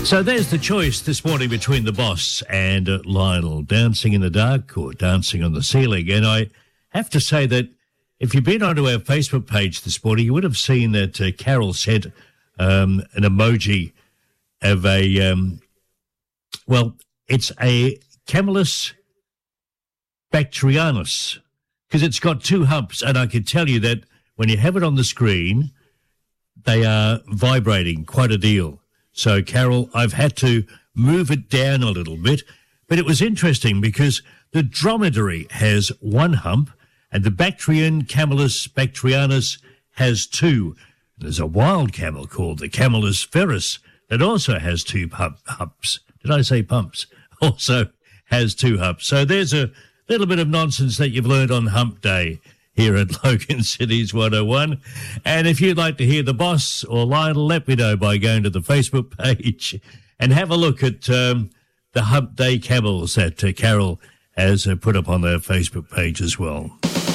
So there's the choice this morning between the boss and Lionel, Dancing in the Dark or Dancing on the Ceiling. And I have to say that if you've been onto our Facebook page this morning, you would have seen that Carol sent an emoji of a, it's a Camelus bactrianus, because it's got two humps. And I can tell you that when you have it on the screen, they are vibrating quite a deal. So, Carol, I've had to move it down a little bit. But it was interesting because the dromedary has one hump and the Bactrian Camelus bactrianus has two. There's a wild camel called the Camelus ferus that also has two humps. Did I say pumps? Also has two humps. So there's a little bit of nonsense that you've learned on Hump Day here at Logan Cities 101. And if you'd like to hear the boss or Lionel, let me know by going to the Facebook page and have a look at the Hump Day camels that Carol has put up on their Facebook page as well.